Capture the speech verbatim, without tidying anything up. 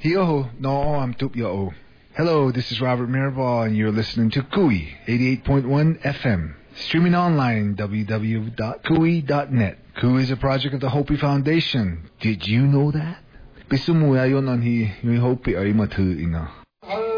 Yo, no, I'm tup yo. Hello, this is Robert Mirabal, and you're listening to Kui eighty-eight point one F M. Streaming online, w w w dot kui dot net. Kui is a project of the Hopi Foundation. Did you know that? Pisumuya yon on hi, yung Hopi ay matu ina.